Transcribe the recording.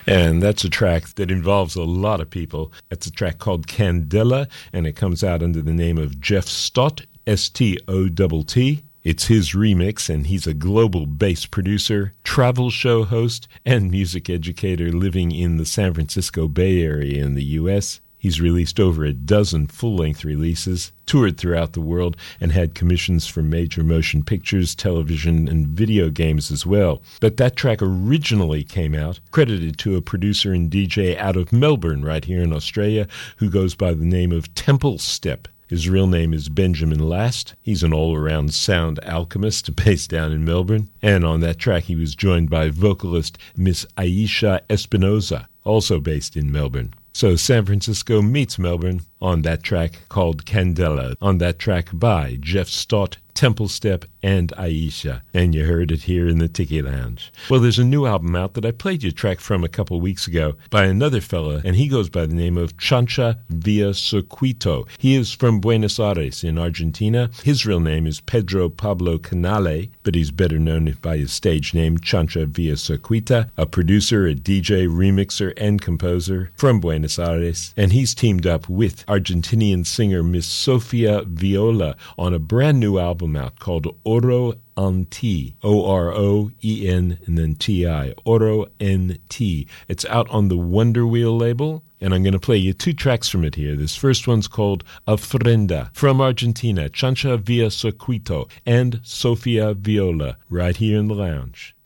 And that's a track that involves a lot of people. It's a track called Candela, and it comes out under the name of Jeff Stott, Stott. It's his remix, and he's a global bass producer, travel show host, and music educator living in the San Francisco Bay Area in the U.S. He's released over a dozen full-length releases, toured throughout the world, and had commissions for major motion pictures, television, and video games as well. But that track originally came out, credited to a producer and DJ out of Melbourne, right here in Australia, who goes by the name of Temple Step. His real name is Benjamin Last. He's an all-around sound alchemist based down in Melbourne. And on that track, he was joined by vocalist Miss Aisha Espinosa, also based in Melbourne. So San Francisco meets Melbourne on that track called Candela, on that track by Jeff Stott, Temple Step, and Aisha. And you heard it here in the Tiki Lounge. Well, there's a new album out that I played you a track from a couple weeks ago by another fella, and he goes by the name of Chancha Villacircuito. He is from Buenos Aires in Argentina. His real name is Pedro Pablo Canale, but he's better known by his stage name Chancha Villacircuita, a producer, a DJ, remixer, and composer from Buenos Aires. And he's teamed up with Argentinian singer Miss Sofia Viola on a brand new album out called Oro N.T. O-R-O-E-N and then T-I. Oro N.T. It's out on the Wonder Wheel label, and I'm going to play you two tracks from it here. This first one's called Ofrenda from Argentina, Chancha Villacircuito and Sofia Viola, right here in the lounge.